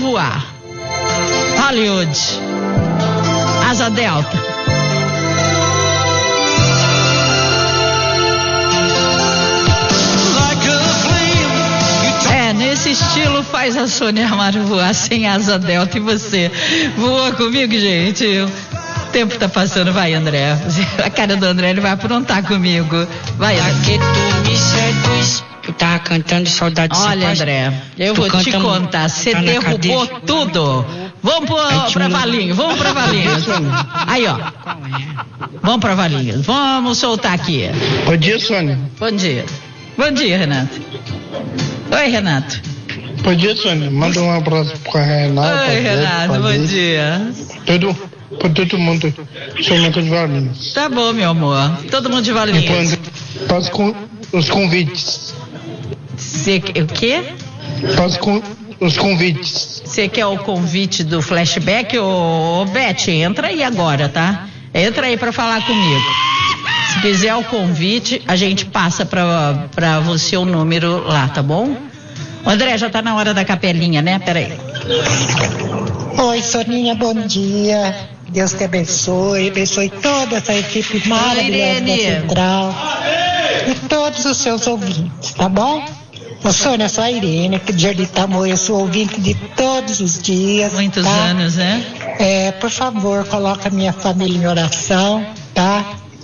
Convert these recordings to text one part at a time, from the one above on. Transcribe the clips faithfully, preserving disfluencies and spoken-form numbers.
voar. Hollywood. Asa Delta. É, nesse estilo faz a Sônia Amaro voar sem asa delta. E você voa comigo, gente? O tempo tá passando, vai, André. A cara do André, ele vai aprontar comigo. Vai, André. Tu me seduz. Eu tava cantando Saudade Sem Olha, Paz. André, eu Tu vou te canta- contar, você tá na derrubou cadeia. tudo. Vamos pro, Aí pra tinha um- Valinhos, vamos pra Valinhos. Aí, ó, Qual é? vamos pra Valinhos, vamos soltar aqui. Bom dia, Sônia. Bom dia. Bom dia, Renato. Oi, Renato. Bom dia, Sônia. Manda um abraço pra Renata. Oi, Renato, pra bom Liz, dia. Todo, pra todo mundo. Somente os Valinhos. Tá bom, meu amor. Todo mundo de Valinhos. Passa com os convites. Você, o quê? Passa com os convites. Você quer o convite do flashback? Ô, ô, Beth, entra aí agora, tá? Entra aí pra falar comigo. Se quiser o convite, a gente passa pra, pra você o número lá, tá bom? André, já tá na hora da capelinha, né? Peraí. Oi, Soninha, bom dia. Deus te abençoe, abençoe toda essa equipe maravilhosa da Irene. Central e todos os seus ouvintes, tá bom? Ô, Sônia, eu sou a Irene, aqui de Jardim Tamoio, eu sou ouvinte de todos os dias. Muitos tá? anos, né? É, por favor, coloca a minha família em oração, tá?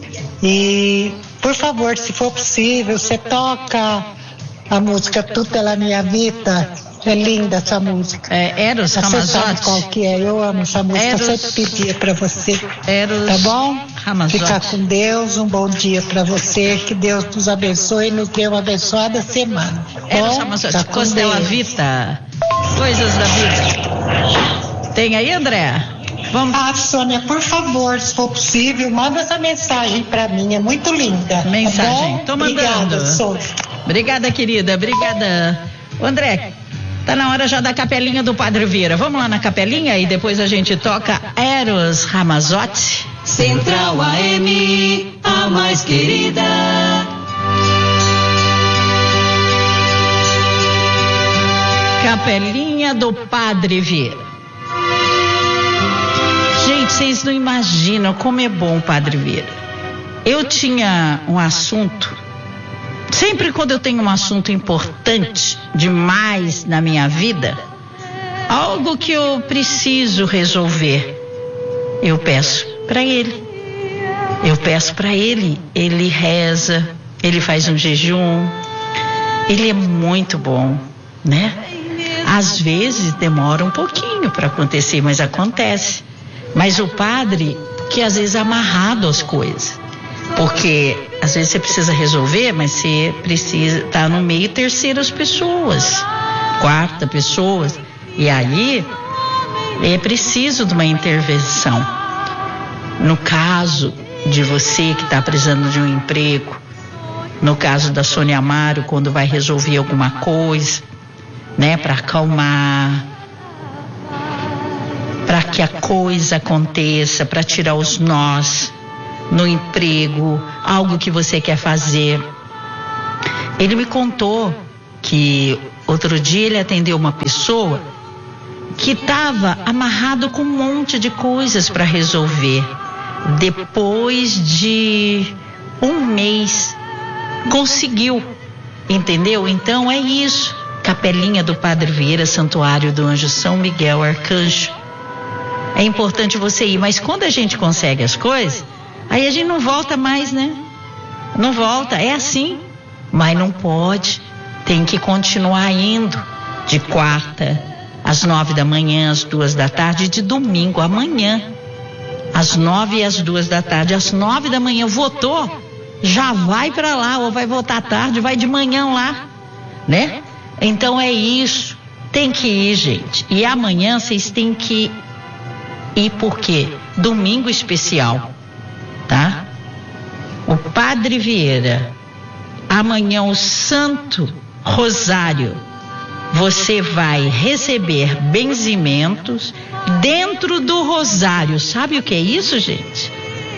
E, por favor, se for possível, você toca a música Tudo Pela Minha Vida. É linda essa música. É, Eros Você sabe Ramazotti. qual que é? Eu amo essa música, eu Eros- sempre pedia pra você. Eros Tá bom? Ramazotti. Fica com Deus, um bom dia pra você, que Deus nos abençoe e nos dê uma abençoada semana. Eros Bom? Ramazotti. Fica com Costela Deus. Vita. Coisas da vida. Tem aí, André? Vamos. Ah, Sônia, por favor, se for possível, manda essa mensagem pra mim, é muito linda. Mensagem. Tá bom? Tô mandando. Obrigada, Sônia. Obrigada, querida. Obrigada. Ô, André, tá na hora já da capelinha do Padre Vieira. Vamos lá na capelinha e depois a gente toca Eros Ramazotti. Central A M, a mais querida. Capelinha do Padre Vieira. Gente, vocês não imaginam como é bom o Padre Vieira. Eu tinha um assunto, sempre quando eu tenho um assunto importante demais na minha vida, algo que eu preciso resolver, eu peço para ele. Eu peço para ele, ele reza, ele faz um jejum, ele é muito bom, né? Às vezes demora um pouquinho para acontecer, mas acontece. Mas o padre, que às vezes é amarrado às coisas, porque às vezes você precisa resolver, mas você precisa estar no meio terceiras pessoas, quarta pessoas, e aí é preciso de uma intervenção. No caso de você que está precisando de um emprego, no caso da Sônia Amaro, quando vai resolver alguma coisa, né, para acalmar, para que a coisa aconteça, para tirar os nós no emprego, algo que você quer fazer. Ele me contou que outro dia ele atendeu uma pessoa que estava amarrado com um monte de coisas para resolver. Depois de um mês, conseguiu, entendeu? Então é isso. Capelinha do Padre Vieira, Santuário do Anjo São Miguel Arcanjo. É importante você ir, mas quando a gente consegue as coisas, aí a gente não volta mais, né? Não volta, é assim. Mas não pode, tem que continuar indo. De quarta, às nove da manhã, às duas da tarde, e de domingo, amanhã, às nove e às duas da tarde. Às nove da manhã, votou, já vai para lá, ou vai votar tarde, vai de manhã lá, né? Então é isso, tem que ir, gente. E amanhã vocês têm que ir, por quê? Domingo especial, tá? O Padre Vieira, amanhã o Santo Rosário, você vai receber benzimentos dentro do rosário. Sabe o que é isso, gente?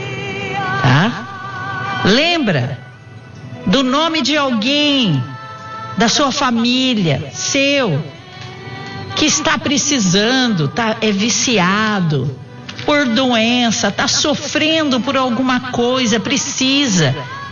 Tá? Lembra do nome de alguém, da sua família, seu, que está precisando, tá, é viciado por doença, está sofrendo por alguma coisa, precisa,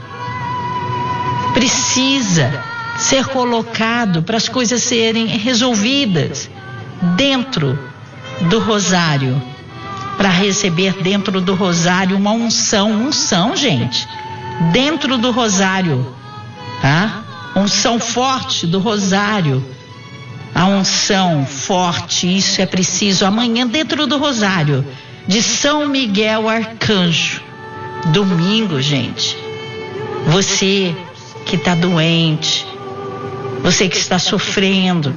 precisa ser colocado para as coisas serem resolvidas dentro do rosário, para receber dentro do rosário uma unção, unção, gente, dentro do rosário, tá? Unção forte do rosário, a unção forte, isso é preciso amanhã dentro do rosário de São Miguel Arcanjo. Domingo, gente, você que está doente, você que está sofrendo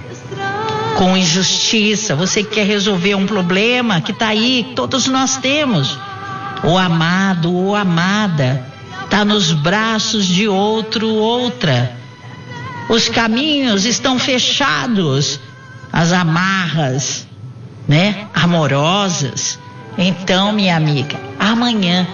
com injustiça, você que quer resolver um problema que está aí, que todos nós temos, o amado ou amada está nos braços de outro, outra. Os caminhos estão fechados, as amarras, né, amorosas. Então, minha amiga, amanhã,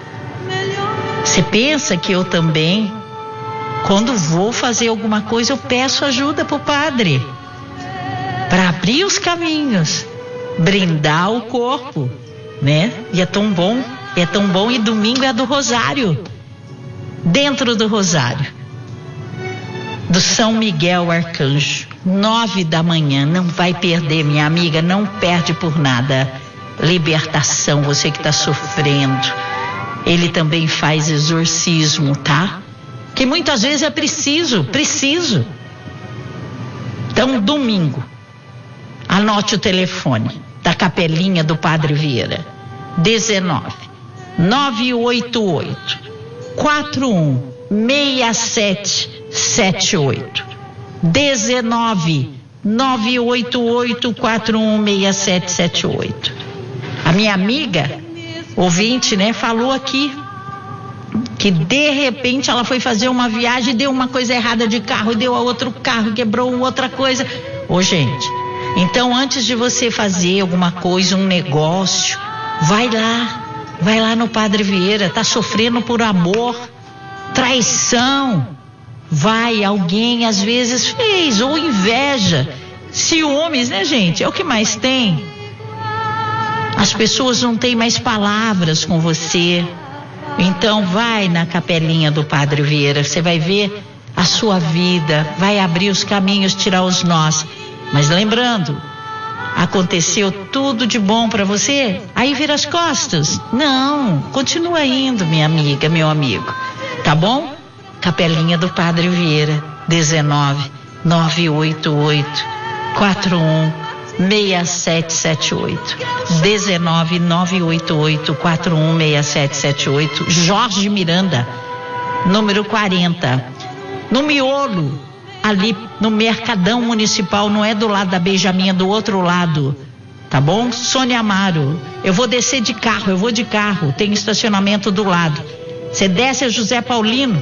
você pensa que eu também, quando vou fazer alguma coisa, eu peço ajuda pro padre para abrir os caminhos, brindar o corpo, né? E é tão bom, é tão bom. E domingo é do rosário, dentro do rosário do São Miguel Arcanjo, nove da manhã. Não vai perder, minha amiga, não perde por nada. Libertação, você que está sofrendo, ele também faz exorcismo, tá? Que muitas vezes é preciso, preciso. Então, domingo, anote o telefone da capelinha do Padre Vieira: dezenove, nove oito oito, quatro um seis sete sete oito. dezenove, nove oito oito, quatro um seis sete sete oito. A minha amiga, ouvinte, né, falou aqui que de repente ela foi fazer uma viagem e deu uma coisa errada de carro, e deu a outro carro, quebrou outra coisa. Ô, gente, então antes de você fazer alguma coisa, um negócio, vai lá, vai lá no Padre Vieira. Tá sofrendo por amor, traição, vai, alguém às vezes fez, ou inveja, ciúmes, né, gente? É o que mais tem. As pessoas não têm mais palavras com você. Então vai na capelinha do Padre Vieira, você vai ver a sua vida, vai abrir os caminhos, tirar os nós. Mas lembrando, aconteceu tudo de bom para você, aí vira as costas? Não, continua indo, minha amiga, meu amigo, tá bom? Capelinha do Padre Vieira, dezenove, nove oito oito, quatro um seis sete sete oito. dezenove, nove oito oito, quatro um seis sete sete oito. Jorge Miranda, número quarenta, no miolo, ali no Mercadão Municipal, não é do lado da Benjamin, é do outro lado, tá bom? Sônia Amaro, eu vou descer de carro, eu vou de carro, tem estacionamento do lado. Você desce a José Paulino,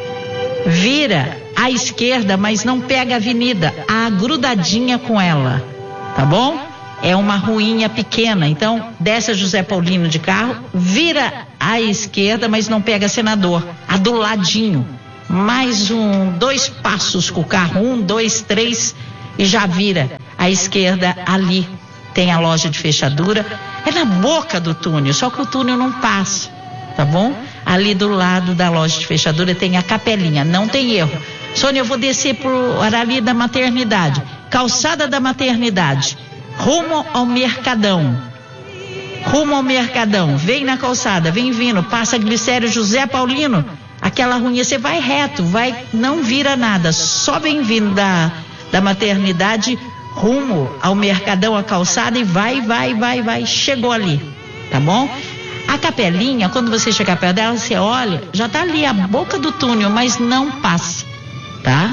vira à esquerda, mas não pega a avenida, a grudadinha com ela, tá bom? É uma ruinha pequena, então desce a José Paulino de carro, vira à esquerda, mas não pega Senador, a do ladinho, mais um, dois passos com o carro, um, dois, três, e já vira à esquerda. Ali tem a loja de fechadura, é na boca do túnel, só que o túnel não passa, tá bom? Ali do lado da loja de fechadura tem a capelinha, não tem erro. Sônia, eu vou descer pro ali da maternidade, calçada da maternidade, rumo ao Mercadão, rumo ao Mercadão, vem na calçada, vem vindo, passa Glicério José Paulino, aquela ruinha, você vai reto, vai, não vira nada, só vem vindo da, da maternidade, rumo ao Mercadão, a calçada, e vai, vai, vai, vai, chegou ali, tá bom? A capelinha, quando você chegar perto dela, você olha, já tá ali a boca do túnel, mas não passa, tá?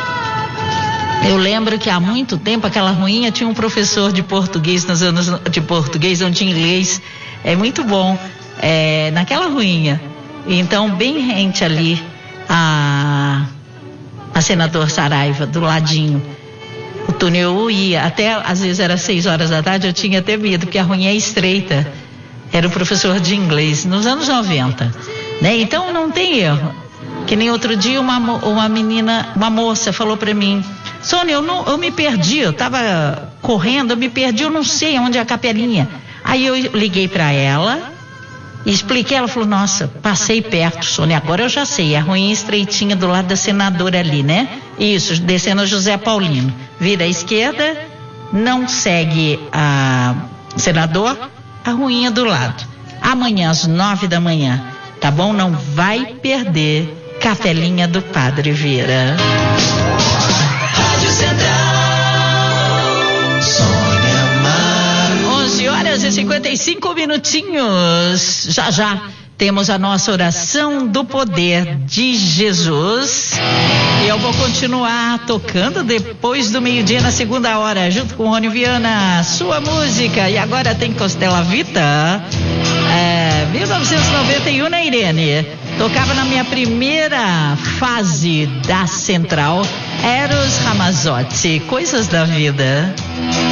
Eu lembro que há muito tempo aquela ruinha tinha um professor de português nos anos de português, não tinha inglês, é muito bom, é, naquela ruinha. Então, bem rente ali a, a Senador Saraiva, do ladinho. O túnel eu ia, até às vezes era seis horas da tarde, eu tinha até medo, porque a ruinha é estreita. Era o professor de inglês, nos anos noventa, né? Então não tem erro. Que nem outro dia uma, uma menina, uma moça falou para mim: Sônia, eu, não, eu me perdi, eu tava correndo, eu me perdi, eu não sei onde é a capelinha. Aí eu liguei para ela, expliquei, ela falou, nossa, passei perto, Sônia, agora eu já sei, é a ruinha estreitinha do lado da Senadora ali, né? Isso, descendo a José Paulino. Vira à esquerda, não segue a Senador, a ruinha do lado. Amanhã às nove da manhã, tá bom? Não vai perder Capelinha do Padre Vieira. Rádio Central, Sônia Maru. onze horas e cinquenta e cinco minutinhos. Já já temos a nossa oração do poder de Jesus. E eu vou continuar tocando depois do meio-dia na segunda hora, junto com o Rony Viana, sua música. E agora tem Costela Vita, é, mil novecentos e noventa e um, né, Irene? Tocava na minha primeira fase da Central, Eros Ramazzotti, Coisas da Vida.